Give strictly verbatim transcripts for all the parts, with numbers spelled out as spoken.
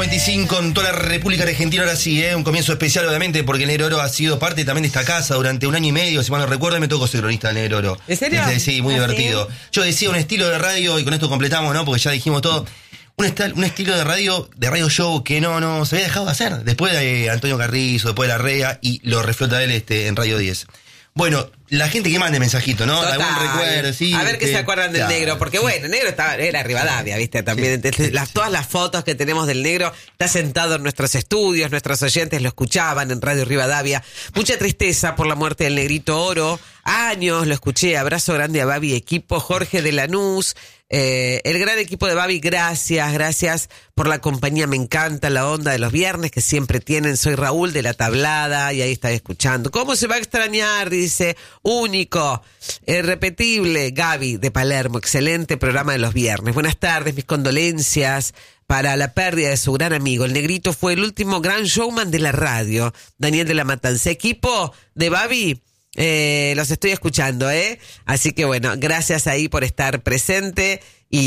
veinticinco en toda la República Argentina, ahora sí, ¿eh? Un comienzo especial obviamente porque el Negro Oro ha sido parte también de esta casa durante un año y medio, si mal no recuerdo, me tocó ser cronista del Negro Oro. ¿En serio? Este, sí, muy ¿Ah, divertido. sí? Yo decía un estilo de radio, y con esto completamos, ¿no? Porque ya dijimos todo. Un, estal, un estilo de radio, de radio show que no, no se había dejado de hacer. Después de Antonio Carrizo, después de La Rea, y lo reflota él este, en Radio diez. Bueno, la gente que mande mensajito, ¿no? Total. Algún recuerdo, sí. A ver qué este, se acuerdan del claro, Negro, porque sí. bueno, el Negro estaba, era Rivadavia, ¿viste? También, Sí, sí, las, sí. todas las fotos que tenemos del Negro, está sentado en nuestros estudios, nuestros oyentes lo escuchaban en Radio Rivadavia. Mucha tristeza por la muerte del Negrito Oro. Años lo escuché, abrazo grande a Babi, equipo, Jorge de Lanús. Eh, el gran equipo de Babi, gracias, gracias por la compañía, me encanta la onda de los viernes que siempre tienen. Soy Raúl de La Tablada y ahí está escuchando. ¿Cómo se va a extrañar? Dice, único, irrepetible, Gaby de Palermo, excelente programa de los viernes. Buenas tardes, mis condolencias para la pérdida de su gran amigo. El Negrito fue el último gran showman de la radio. Daniel de la Matanza, equipo de Babi. Eh, los estoy escuchando, ¿eh? Así que bueno, gracias ahí por estar presente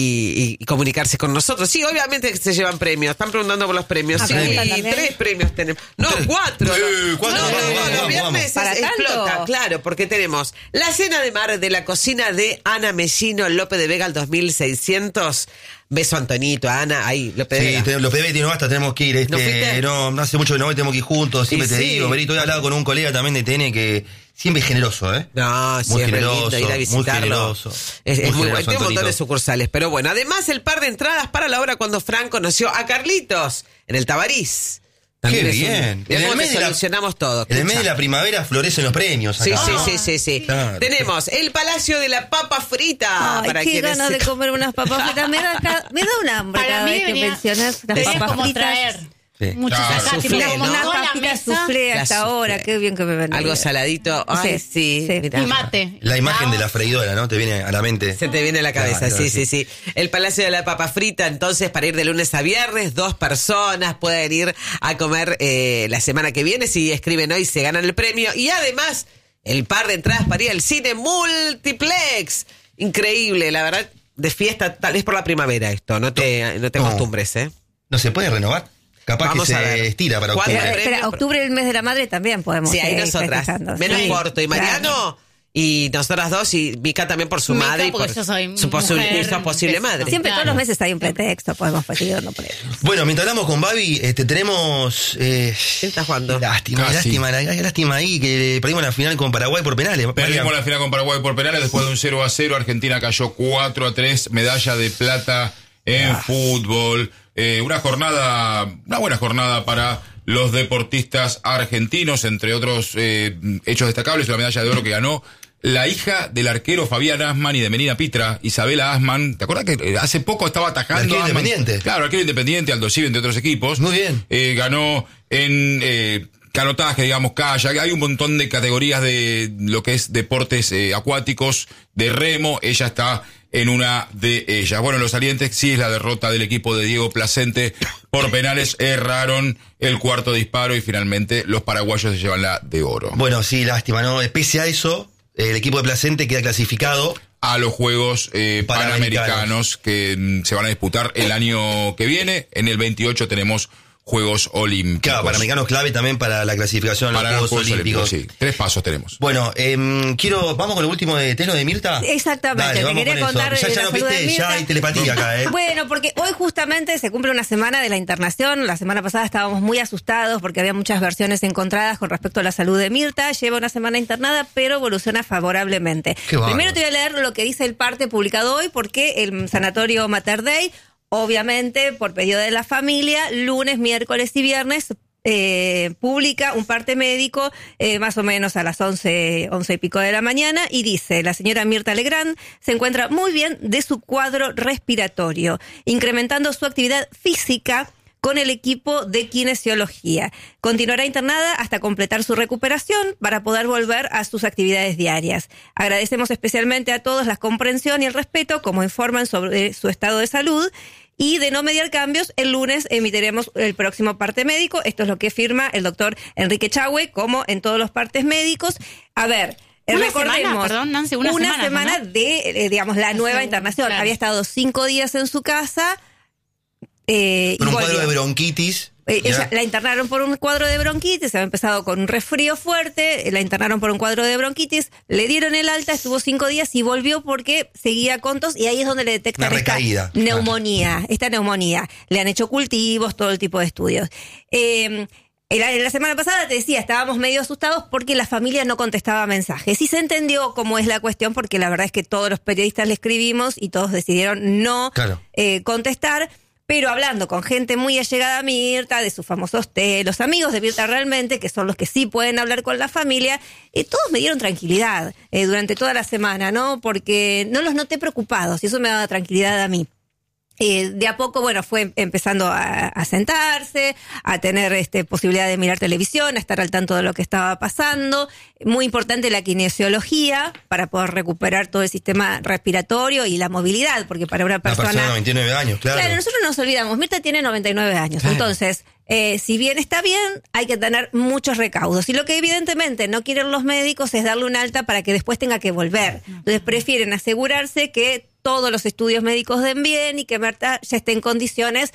y, y comunicarse con nosotros. Sí, obviamente que se llevan premios. Están preguntando por los premios. Ah, Sí, ¿también? tres premios tenemos. No, cuatro. Eh, cuatro, no, vamos, no, vamos, los vamos, viernes vamos. es- ¿Para explota, tanto? claro, porque tenemos la cena de mar de la cocina de Ana Mellino, López de Vega, al dos mil seiscientos. Beso a Antonito, a Ana, ahí, López de Sí, Vega. tenemos- los P B no basta, tenemos que ir. Este, ¿No fuiste? no, no hace mucho que no voy, tenemos que ir juntos, siempre Y te sí. digo. Berito, hoy he hablado con un colega también de T N que siempre es generoso, ¿eh? No, sí, Muy es re generoso, lindo ir a muy visitarlo. generoso. Es, es Muy muy bueno. generoso, Tiene un montón Antonito. de sucursales. Pero bueno, además el par de entradas para la obra cuando Fran conoció a Carlitos en el Tabarís. También Qué es un- bien. Mirá En el cómo mes te de la- solucionamos todo. En el mes escucha. de la primavera florecen los premios. Sí, acá, sí, ¿no? sí, sí, sí. Claro. Tenemos el Palacio de la Papa Frita. Ay, para qué quienes ganas de se- comer unas papas fritas. Me da, ca- me da un hambre Para cada mí vez que debería- mencionas las deberías papas como fritas. traer Sí. muchos Claro. acá, tipo, Soufflé, como ¿no? Una toda la papita mesa soufflé La hasta ahora. soufflé. Qué bien que me ven. Algo saladito. Ay, sí. Sí, sí. mirá. y mate. La imagen Ah, de la freidora, ¿no? Te viene a la mente. Se te viene a la cabeza, Claro, sí, sí, sí. sí. El Palacio de la Papa Frita, entonces, para ir de lunes a viernes, dos personas pueden ir a comer eh, la semana que viene. Si escriben hoy, se ganan el premio. Y además, el par de entradas para ir al cine multiplex. Increíble, la verdad, de fiesta, tal vez por la primavera esto. No te, no te No. acostumbres, ¿eh? ¿No se puede renovar? Capaz Vamos que a se ver. estira para ¿Cuándo? octubre. Espera, espera, octubre, el mes de la madre, también podemos Sí, ahí seguir nosotras. festejando. Menos Sí, Porto y claro. Mariano. Y nosotras dos y Mica también por su Mica, madre y porque por yo soy su posi- mujer, y su posible empezó. madre. Siempre Claro. todos los meses hay un pretexto, podemos seguir dando premios. Bueno, mientras hablamos con Babi, este, tenemos... Eh, ¿Quién está jugando? lástima, Casi. lástima, la- lástima ahí que perdimos la final con Paraguay por penales. Perdimos la final con Paraguay por penales después de un cero a cero. Argentina cayó cuatro a tres, medalla de plata en Ah. fútbol. Eh, una jornada, una buena jornada para los deportistas argentinos, entre otros eh, hechos destacables, la medalla de oro que ganó la hija del arquero Fabián Asman y de Menina Pitra, Isabela Asman. ¿Te acuerdas que eh, hace poco estaba atajando? Arquero Asman? Independiente. Claro, arquero independiente, Aldo Civi, entre otros equipos. Muy bien. Eh, ganó en eh, canotaje, digamos, kayak. Hay un montón de categorías de lo que es deportes eh, acuáticos, de remo. Ella está en una de ellas. Bueno, los salientes sí es la derrota del equipo de Diego Placente por penales. Erraron el cuarto disparo y finalmente los paraguayos se llevan la de oro. Bueno, sí, lástima, ¿no? Pese a eso, el equipo de Placente queda clasificado. A los Juegos eh, Panamericanos. Panamericanos que mm, se van a disputar el año que viene. En el veintiocho tenemos Juegos Olímpicos. Claro, Panamericanos clave también para la clasificación a los Para los Juegos Juegos Olímpicos. Olímpicos, sí. Tres pasos tenemos. Bueno, eh, quiero, vamos con el último de Telo de Mirta. Exactamente, Dale, te vamos quería con eso. contar Ya, de ya la no salud de viste, Mirta. ya hay telepatía acá, ¿eh? Bueno, porque hoy justamente se cumple una semana de la internación. La semana pasada estábamos muy asustados porque había muchas versiones encontradas con respecto a la salud de Mirta. Lleva una semana internada, pero evoluciona favorablemente. Qué bárbaro. Primero te voy a leer lo que dice el parte publicado hoy, porque el Sanatorio Mater Dei, obviamente, por pedido de la familia, lunes, miércoles y viernes, Eh, publica un parte médico eh, más o menos a las once, once y pico de la mañana y dice: la señora Mirta Legrand se encuentra muy bien de su cuadro respiratorio, incrementando su actividad física con el equipo de kinesiología. Continuará internada hasta completar su recuperación para poder volver a sus actividades diarias. Agradecemos especialmente a todos la comprensión y el respeto como informan sobre su estado de salud. Y de no mediar cambios, el lunes emitiremos el próximo parte médico. Esto es lo que firma el doctor Enrique Chahue, como en todos los partes médicos. A ver, Una recordemos, semana, perdón, Nancy, una semana, semana ¿no? de, eh, digamos, la nueva Sí, internación. claro. Había estado cinco días en su casa. Eh, Con y un volvió. cuadro de bronquitis. Eh, ¿ya? ella, la internaron por un cuadro de bronquitis, había empezado con un resfrío fuerte, la internaron por un cuadro de bronquitis, le dieron el alta, estuvo cinco días y volvió porque seguía con tos y ahí es donde le detectan Una esta recaída. neumonía, ah. esta neumonía. Le han hecho cultivos, todo el tipo de estudios. Eh, la, la semana pasada te decía, estábamos medio asustados porque la familia no contestaba mensajes y se entendió cómo es la cuestión porque la verdad es que todos los periodistas le escribimos y todos decidieron no Claro. eh, contestar. Pero hablando con gente muy allegada a Mirta, de sus famosos té, los amigos de Mirta realmente, que son los que sí pueden hablar con la familia, eh, todos me dieron tranquilidad eh, durante toda la semana, ¿no? Porque no los noté preocupados y eso me daba tranquilidad a mí. Eh, de a poco, bueno, fue empezando a, a sentarse, a tener este, posibilidad de mirar televisión, a estar al tanto de lo que estaba pasando. Muy importante la kinesiología para poder recuperar todo el sistema respiratorio y la movilidad, porque para una Una persona... persona de noventa y nueve años, claro. Claro, nosotros nos olvidamos, Mirta tiene noventa y nueve años, Claro. entonces, eh, si bien está bien, hay que tener muchos recaudos. Y lo que evidentemente no quieren los médicos es darle un alta para que después tenga que volver. Entonces prefieren asegurarse que todos los estudios médicos den bien y que Mirta ya esté en condiciones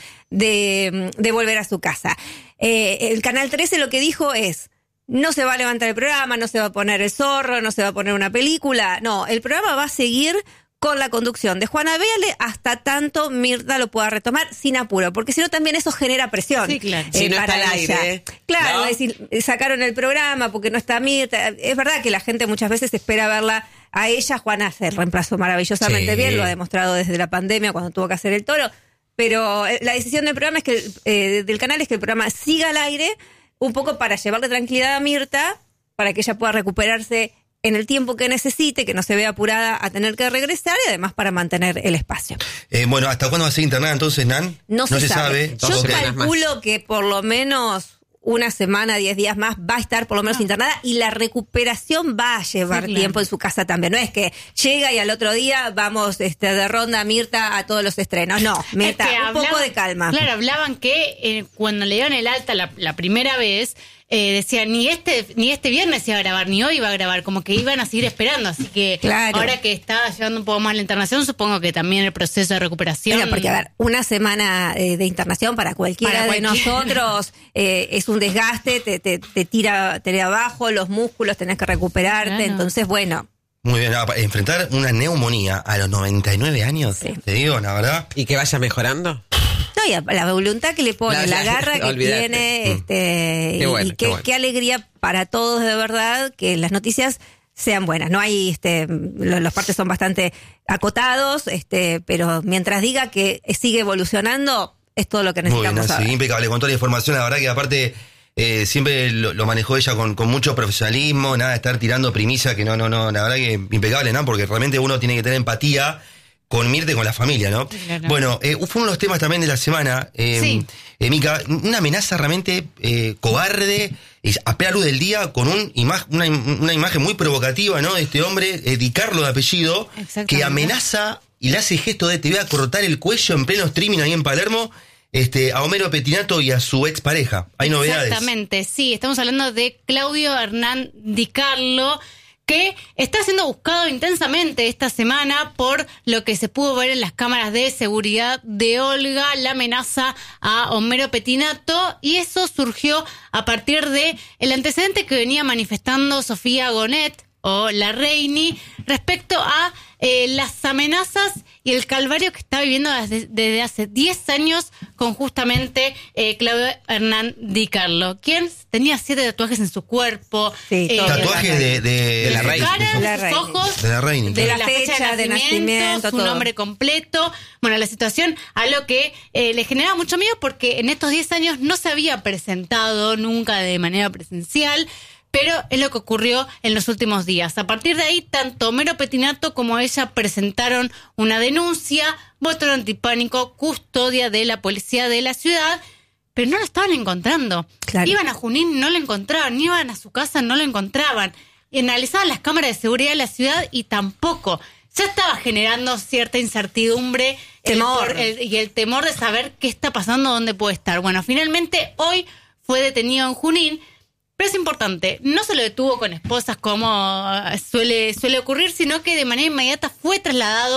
de, de volver a su casa. Eh, el Canal trece lo que dijo es... No se va a levantar el programa, no se va a poner el zorro, no se va a poner una película. No, el programa va a seguir con la conducción de Juana Viale hasta tanto Mirta lo pueda retomar sin apuro, porque si no también eso genera presión. Sí, claro. eh, Si no para está al ella. aire, Claro, ¿no? es decir, sacaron el programa porque no está Mirta. Es verdad que la gente muchas veces espera verla a ella. Juana se reemplazó maravillosamente Sí. bien, lo ha demostrado desde la pandemia cuando tuvo que hacer el toro. Pero eh, la decisión del programa es que eh, del canal es que el programa siga al aire, un poco para llevarle tranquilidad a Mirta, para que ella pueda recuperarse en el tiempo que necesite, que no se vea apurada a tener que regresar y además para mantener el espacio. Eh, bueno, ¿hasta cuándo va a ser internada entonces, Nan? No, se, sabe. Dos Yo semanas calculo que por lo menos una semana, diez días más va a estar por lo menos internada y la recuperación va a llevar Sí, claro. tiempo en su casa también. No es que llega y al otro día vamos este, de ronda Mirta a todos los estrenos. No, Mirta, Es que un hablaban- poco de calma. Claro, hablaban que eh, cuando le dieron el alta la, la primera vez, eh, decían ni este ni este viernes iba a grabar, ni hoy iba a grabar, como que iban a seguir esperando. Así que Claro. ahora que está llevando un poco más la internación, supongo que también el proceso de recuperación... Bueno, porque a ver, una semana eh, de internación para cualquiera Para de cualquiera. nosotros eh, es un desgaste, te, te, te tira te tira abajo los músculos, tenés que recuperarte. Claro. Entonces, bueno, Muy bien, ah, pa- enfrentar una neumonía a los noventa y nueve años, Sí. te digo, la verdad. ¿Y que vaya mejorando? no, y a- la voluntad que le pone, La- la, la- garra que olvídate. tiene, Mm. este, Qué y- bueno, y qué qué, bueno. qué alegría para todos de verdad que las noticias sean buenas. No hay, este, lo- los partes son bastante acotados, este, pero mientras diga que sigue evolucionando, es todo lo que Muy bien, necesitamos Nancy, saber. impecable, con toda la información, la verdad que aparte eh, siempre lo, lo manejó ella con, con mucho profesionalismo, nada de estar tirando primicia, que no, no, no, la verdad que impecable, ¿no? Porque realmente uno tiene que tener empatía con Mirta y con la familia, ¿no? Claro. Bueno, eh, fue uno de los temas también de la semana, eh, Sí. eh, Mica, una amenaza realmente eh, cobarde, y a plena luz del día, con un ima- una, im- una imagen muy provocativa, ¿no? De este hombre, eh, Di Carlo de apellido, Exactamente. que amenaza y le hace gesto de te voy a cortar el cuello en pleno streaming ahí en Palermo, este, a Homero Petinato y a su expareja. Hay novedades. Exactamente, sí, estamos hablando de Claudio Hernán Di Carlo, que está siendo buscado intensamente esta semana por lo que se pudo ver en las cámaras de seguridad de Olga, la amenaza a Homero Petinato, y eso surgió a partir de el antecedente que venía manifestando Sofía Gonet, o la Reini, respecto a eh, las amenazas y el calvario que está viviendo desde, desde hace diez años con justamente eh, Claudio Hernán Di Carlo, quien tenía siete tatuajes en su cuerpo. Sí, todo. Tatuajes de, de, De la su Reini. cara, De la sus Reini. ojos, De la Reini, De claro. la fecha de nacimiento, su todo. nombre completo. Bueno, la situación a lo que eh, le generaba mucho miedo porque en estos diez años no se había presentado nunca de manera presencial, pero es lo que ocurrió en los últimos días. A partir de ahí, tanto Homero Petinato como ella presentaron una denuncia, botón antipánico, custodia de la policía de la ciudad, pero no lo estaban encontrando. Claro. Iban a Junín, no lo encontraban, iban a su casa, no lo encontraban. Y analizaban las cámaras de seguridad de la ciudad y tampoco. Ya estaba generando cierta incertidumbre el Temor. por- el- y el temor de saber qué está pasando, dónde puede estar. Bueno, finalmente hoy fue detenido en Junín, pero es importante, no se lo detuvo con esposas como suele, suele ocurrir, sino que de manera inmediata fue trasladado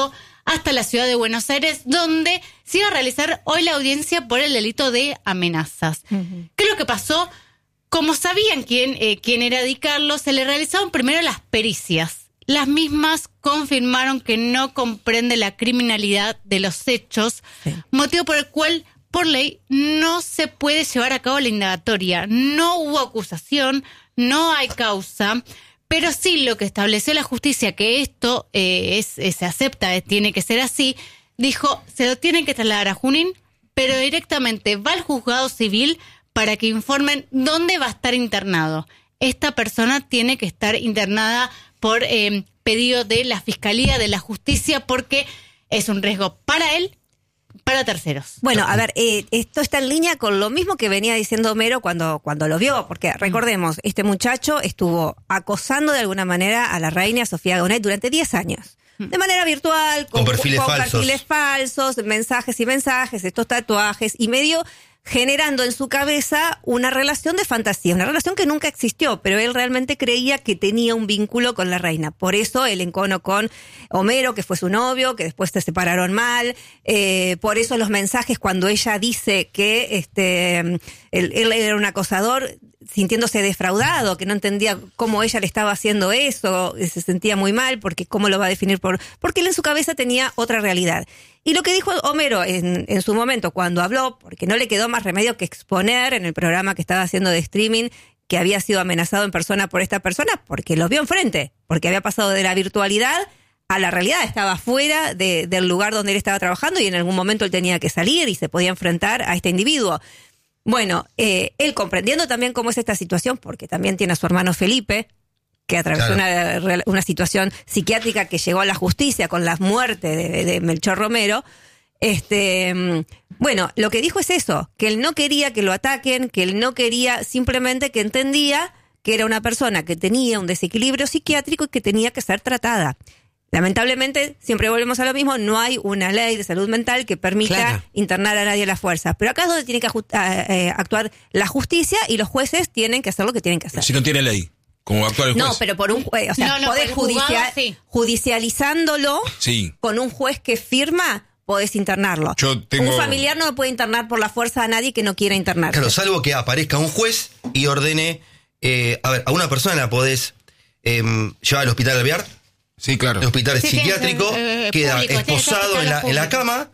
hasta la ciudad de Buenos Aires, donde se iba a realizar hoy la audiencia por el delito de amenazas. Uh-huh. ¿Qué es lo que pasó? Como sabían quién, eh, quién era Di Carlo, se le realizaron primero las pericias. Las mismas confirmaron que no comprende la criminalidad de los hechos, sí. motivo por el cual, por ley, no se puede llevar a cabo la indagatoria. No hubo acusación, no hay causa, pero sí lo que estableció la justicia, que esto eh, es, es, se acepta, eh, tiene que ser así, dijo, se lo tienen que trasladar a Junín, pero directamente va al juzgado civil para que informen dónde va a estar internado. Esta persona tiene que estar internada por eh, pedido de la Fiscalía, de la Justicia, porque es un riesgo para él, para terceros. Bueno, a ver, eh, esto está en línea con lo mismo que venía diciendo Homero cuando, cuando lo vio, porque recordemos, este muchacho estuvo acosando de alguna manera a la reina Sofía Gonet durante diez años. De manera virtual, con, con perfiles con falsos. perfiles falsos, mensajes y mensajes, estos tatuajes, y medio generando en su cabeza una relación de fantasía, una relación que nunca existió, pero él realmente creía que tenía un vínculo con la reina. Por eso el encono con Homero, que fue su novio, que después se separaron mal, eh, por eso los mensajes cuando ella dice que este él, él era un acosador, sintiéndose defraudado, que no entendía cómo ella le estaba haciendo eso, se sentía muy mal, porque cómo lo va a definir, por porque él en su cabeza tenía otra realidad. Y lo que dijo Homero en, en su momento cuando habló, porque no le quedó más remedio que exponer en el programa que estaba haciendo de streaming que había sido amenazado en persona por esta persona, porque lo vio enfrente, porque había pasado de la virtualidad a la realidad, estaba fuera de, del lugar donde él estaba trabajando y en algún momento él tenía que salir y se podía enfrentar a este individuo. Bueno, eh, él comprendiendo también cómo es esta situación, porque también tiene a su hermano Felipe, que atravesó claro. una, una situación psiquiátrica que llegó a la justicia con la muerte de, de Melchor Romero. Este, bueno, lo que dijo es eso, que él no quería que lo ataquen, que él no quería, simplemente que entendía que era una persona que tenía un desequilibrio psiquiátrico y que tenía que ser tratada. Lamentablemente, siempre volvemos a lo mismo, no hay una ley de salud mental que permita claro. internar a nadie a la fuerza. Pero acá es donde tiene que actuar la justicia y los jueces tienen que hacer lo que tienen que hacer. Si no tiene ley, ¿cómo va a actuar el juez? No, pero por un juez, o sea, no, no, podés judicia- juzgado, sí. judicializándolo sí. con un juez que firma, podés internarlo. Yo tengo... Un familiar no puede internar por la fuerza a nadie que no quiera internarse. Claro, salvo que aparezca un juez y ordene, eh, a ver, a una persona la podés eh, llevar al hospital Alvear. Sí, claro. El hospital sí, psiquiátrico, eh, eh, queda público, esposado en la, en la cama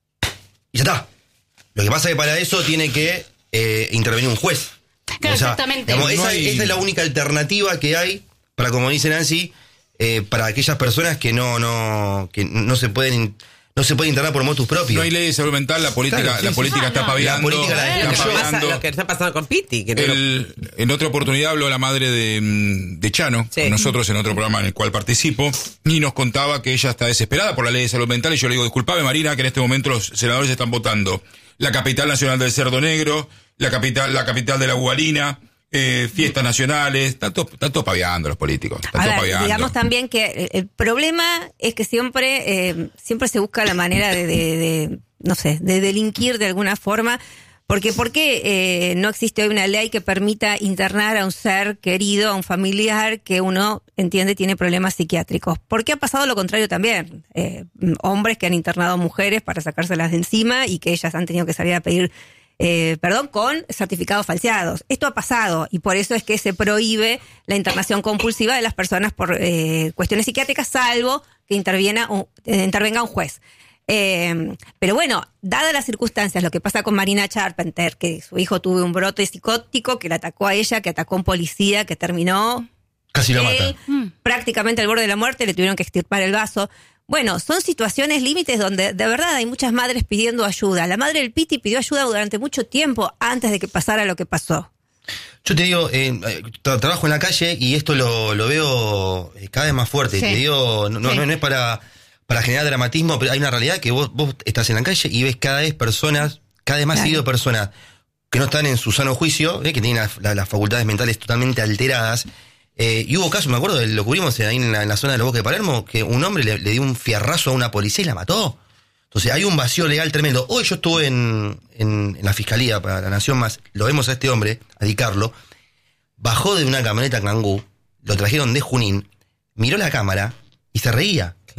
y ya está. Lo que pasa es que para eso tiene que eh, intervenir un juez. Claro, o sea, exactamente. Digamos, No esa, hay... esa es la única alternativa que hay para, como dice Nancy, eh, para aquellas personas que no, no, que no se pueden... No se puede internar por motus propios. No hay ley de salud mental, la política, Claro, sí, la sí, política sí. está No, no. paviando. La política la está Lo que, pasa, paviando. lo que está pasando con Pitti. Que no El, en otra oportunidad habló la madre de, de Chano, Sí. con nosotros en otro programa en el cual participo, y nos contaba que ella está desesperada por la ley de salud mental, y yo le digo, disculpame Marina, que en este momento los senadores están votando la capital nacional del cerdo negro, la capital, la capital de la guarina, eh, fiestas nacionales, están todos están todos paviando los políticos, están A todos ver, paviando. digamos también que el, el problema es que siempre, eh, siempre se busca la manera de, de, de, no sé, de delinquir de alguna forma. Porque ¿por qué eh, no existe hoy una ley que permita internar a un ser querido, a un familiar que uno entiende tiene problemas psiquiátricos? Porque ha pasado lo contrario también. Eh, hombres que han internado mujeres para sacárselas de encima y que ellas han tenido que salir a pedir eh, perdón, con certificados falseados. Esto ha pasado y por eso es que se prohíbe la internación compulsiva de las personas por eh, cuestiones psiquiátricas, salvo que interviene un, eh, intervenga un juez. Eh, pero bueno, dadas las circunstancias, lo que pasa con Marina Charpenter, que su hijo tuvo un brote psicótico, que la atacó a ella, que atacó a un policía, que terminó Casi lo él, mata. prácticamente al borde de la muerte, le tuvieron que extirpar el vaso. Bueno, son situaciones límites donde de verdad hay muchas madres pidiendo ayuda. La madre del Pitti pidió ayuda durante mucho tiempo antes de que pasara lo que pasó. Yo te digo, eh, tra- trabajo en la calle y esto lo, lo veo cada vez más fuerte. Sí. Te digo, no, Sí. no, no es para, para generar dramatismo, pero hay una realidad que vos, vos estás en la calle y ves cada vez personas, cada vez más Claro. seguido personas que no están en su sano juicio, eh, que tienen la- la- las facultades mentales totalmente alteradas. Eh, y hubo casos, me acuerdo, lo cubrimos ahí en la, en la zona de los Bosques de Palermo, que un hombre le, le dio un fierrazo a una policía y la mató. Entonces hay un vacío legal tremendo. Hoy yo estuve en, en, en la Fiscalía para la Nación Más, lo vemos a este hombre, a Di Carlo, bajó de una camioneta Kangoo, lo trajeron de Junín, miró la cámara y se reía. Claro.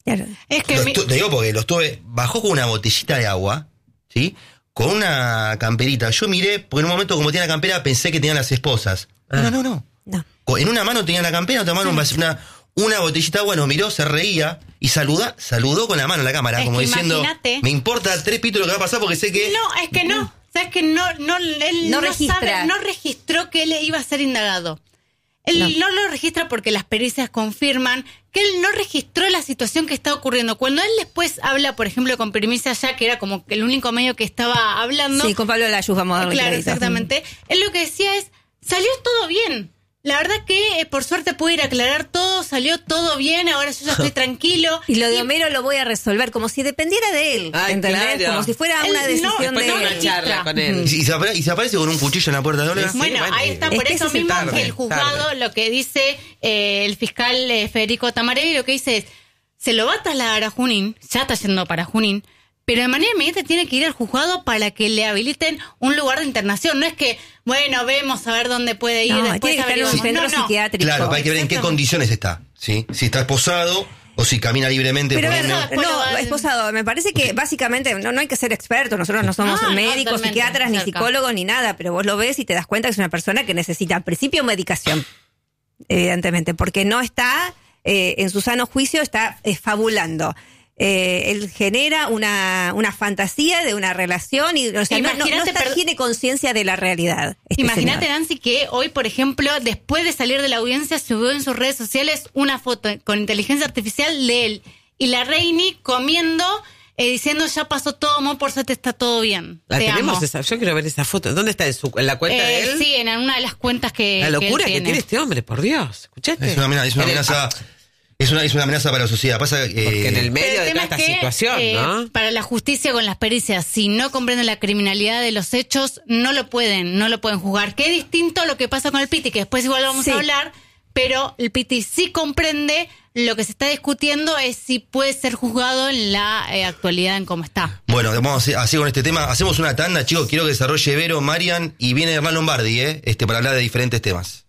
Claro. Es que Lo mi- estu- te digo porque lo estuve, bajó con una botellita de agua, ¿sí? Con una camperita. Yo miré, porque en un momento como tenía la campera pensé que tenían las esposas. Ah. No, no, no. No. Co- En una mano tenía la campera, en otra mano una, una, una botellita de agua, nos miró, se reía y saluda, saludó con la mano en la cámara, Es como que diciendo, imagínate. me importa tres pitos lo que va a pasar porque sé que... No, es que no. Sabes que no, no, él No no, registra. sabe, no registró que él iba a ser indagado. Él No. no. lo registra porque las pericias confirman que él no registró la situación que está ocurriendo. Cuando él después habla, por ejemplo, con Primicia Ya, que era como el único medio que estaba hablando. Sí, con Pablo Layuz vamos a darle Claro, crédito. exactamente. Él lo que decía es, salió todo bien. La verdad que eh, por suerte pude ir a aclarar todo, salió todo bien, ahora yo ya estoy tranquilo. Y lo de Homero lo voy a resolver como si dependiera de él, Ay, ¿entendés? claro. Como si fuera Él una no- decisión Después de de una él. charla con él. Y, y se apare- y se aparece con un cuchillo en la puerta de Olga. Sí, Bueno, bueno, ahí está, es por que eso ese es mismo tarde, que el juzgado tarde. lo que dice eh, el fiscal eh, Federico Tamarelli, lo que dice es, se lo va a trasladar a Junín, ya está yendo para Junín, pero de manera inmediata tiene que ir al juzgado para que le habiliten un lugar de internación. No es que, bueno, vemos a ver dónde puede ir, No, después tiene que estar en un averiguamos. centro No, no. psiquiátrico. Claro, hay que ver en qué Exactamente. condiciones está, ¿sí? Si está esposado o si camina libremente. Pero a por ver, ahí, no, ¿no? Después lo va no, a- esposado, me parece que básicamente no, no hay que ser experto, nosotros no somos Ah, no, médicos, totalmente, psiquiatras, ni cerca. psicólogos, ni nada, pero vos lo ves y te das cuenta que es una persona que necesita al principio medicación, evidentemente, porque no está eh, en su sano juicio, está eh, fabulando. Eh, él genera una, una fantasía de una relación y o sea, no, no- no Imagínate, está- per- tiene conciencia de la realidad. este Imagínate, señor. Nancy, que hoy, por ejemplo, después de salir de la audiencia, subió en sus redes sociales una foto con inteligencia artificial de él y la Reini comiendo, eh, diciendo, ya pasó todo, amor, por suerte está todo bien. La Te tenemos amo. esa, yo quiero ver esa foto. ¿Dónde está? ¿En, su, en la cuenta de Eh, él? sí, en una de las cuentas que La locura que, que, él tiene este hombre, por Dios. ¿Escuchaste? Es una amenaza, es una En el- amenaza, es una, es una amenaza para la sociedad. Pasa que, Porque en el Pero medio el de tema toda esta es que, situación, eh, ¿no? para la justicia con las pericias, si no comprenden la criminalidad de los hechos, no lo pueden, no lo pueden juzgar. Que es distinto a lo que pasa con el Piti, que después igual vamos Sí. a hablar, pero el Piti sí comprende, lo que se está discutiendo es si puede ser juzgado en la eh, actualidad en cómo está. bueno, vamos a- así con este tema. Hacemos una tanda, chicos. Quiero que desarrolle Vero, Marian y viene Hernán Lombardi, ¿eh? Este, para hablar de diferentes temas.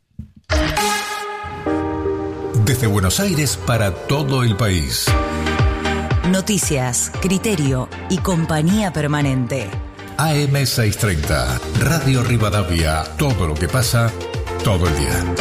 Desde Buenos Aires para todo el país. Noticias, criterio y compañía permanente. A M seiscientos treinta, Radio Rivadavia. Todo lo que pasa, todo el día.